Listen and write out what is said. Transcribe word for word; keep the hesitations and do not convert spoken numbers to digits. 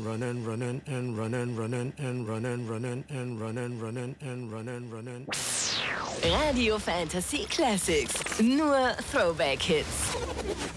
running, running and running, running and running, running and running, running and running, running. Radio Fantasy Classics. Nur Throwback-Hits.